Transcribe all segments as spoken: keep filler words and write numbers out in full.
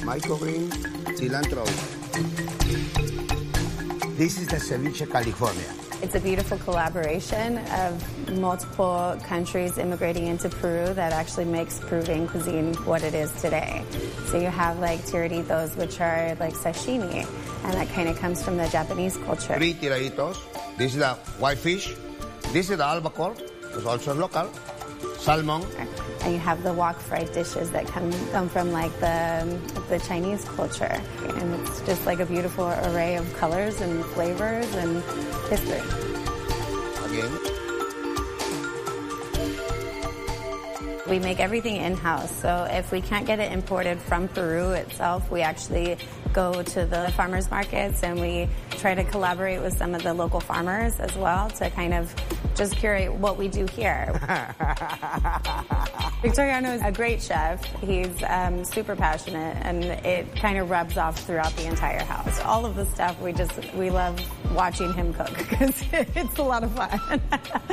microgreen, cilantro. This is the Ceviche California. It's a beautiful collaboration of multiple countries immigrating into Peru that actually makes Peruvian cuisine what it is today. So you have like tiraditos, which are like sashimi, and that kind of comes from the Japanese culture. Three tiraditos. This is the white fish. This is the albacore, it's also local. Salmon. And you have the wok fried dishes that come come from like the the Chinese culture, and it's just like a beautiful array of colors and flavors and history. Again. We make everything in-house, so if we can't get it imported from Peru itself, we actually go to the farmers markets and we try to collaborate with some of the local farmers as well to kind of just curate what we do here. Victoriano is a great chef. He's um, super passionate, and it kind of rubs off throughout the entire house. All of the stuff, we just, we love watching him cook because it's a lot of fun.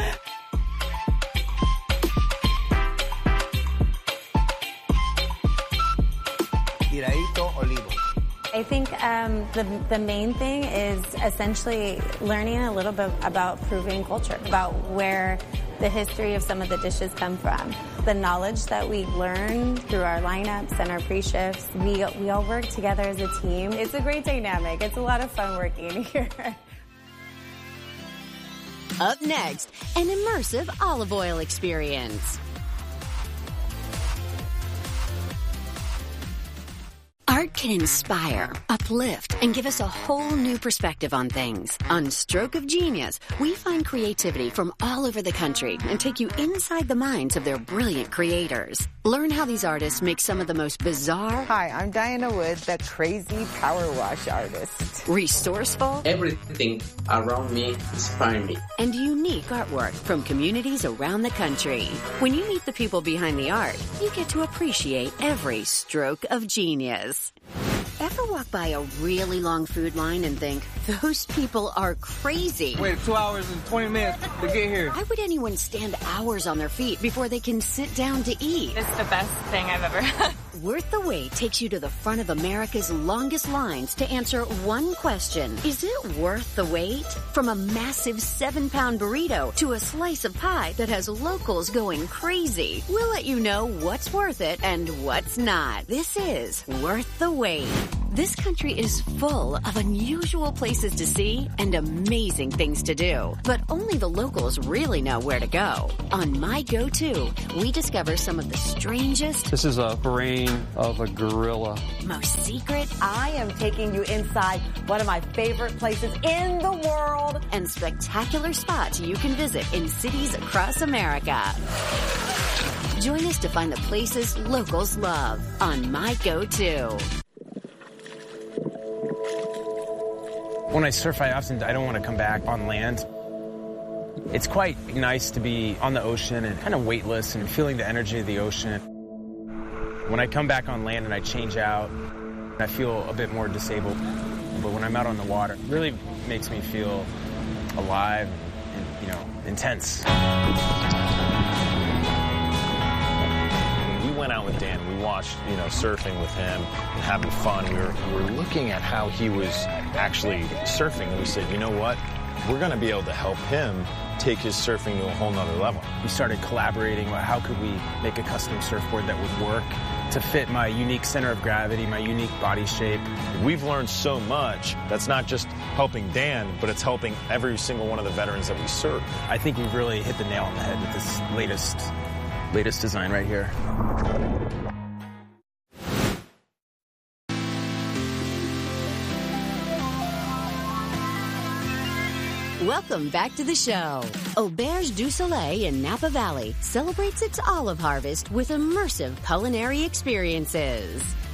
Tiradito olivo. I think um, the, the main thing is essentially learning a little bit about Peruvian culture, about where the history of some of the dishes come from. The knowledge that we learn through our lineups and our pre-shifts, we, we all work together as a team. It's a great dynamic. It's a lot of fun working here. Up next, an immersive olive oil experience. Art can inspire, uplift, and give us a whole new perspective on things. On Stroke of Genius, we find creativity from all over the country and take you inside the minds of their brilliant creators. Learn how these artists make some of the most bizarre... Hi, I'm Diana Wood, the crazy power wash artist. Resourceful... Everything around me inspires me. And unique artwork from communities around the country. When you meet the people behind the art, you get to appreciate every stroke of genius. Ever walk by a really long food line and think, those people are crazy? Wait two hours and twenty minutes to get here. Why would anyone stand hours on their feet before they can sit down to eat? It's the best thing I've ever had. Worth the Wait takes you to the front of America's longest lines to answer one question. Is it worth the wait? From a massive seven-pound burrito to a slice of pie that has locals going crazy, we'll let you know what's worth it and what's not. This is Worth the Wait. This country is full of unusual places to see and amazing things to do, but only the locals really know where to go. On My Go-To, we discover some of the strangest... This is a brain of a gorilla. Most secret... I am taking you inside one of my favorite places in the world. And spectacular spots you can visit in cities across America. Join us to find the places locals love on My Go-To. When I surf, I often I don't want to come back on land. It's quite nice to be on the ocean and kind of weightless and feeling the energy of the ocean. When I come back on land and I change out, I feel a bit more disabled. But when I'm out on the water, it really makes me feel alive and, you know, intense. We went out with Dan. We watched, you know, surfing with him and having fun. We were, we were looking at how he was actually surfing, and we said, you know what? We're going to be able to help him take his surfing to a whole nother level. We started collaborating about how could we make a custom surfboard that would work to fit my unique center of gravity, my unique body shape. We've learned so much that's not just helping Dan, but it's helping every single one of the veterans that we serve. I think we've really hit the nail on the head with this latest, latest design right here. Welcome back to the show. Auberge du Soleil in Napa Valley celebrates its olive harvest with immersive culinary experiences.